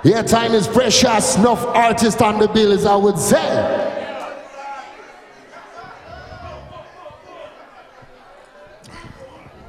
Yeah, time is precious. Enough artists on the bill, as I would say.